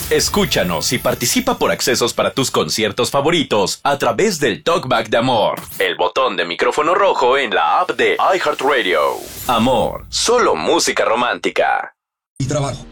Escúchanos y participa por accesos para tus conciertos favoritos a través del Talkback de Amor, el botón de micrófono rojo en la app de iHeartRadio. Amor, solo música romántica. Y trabajo.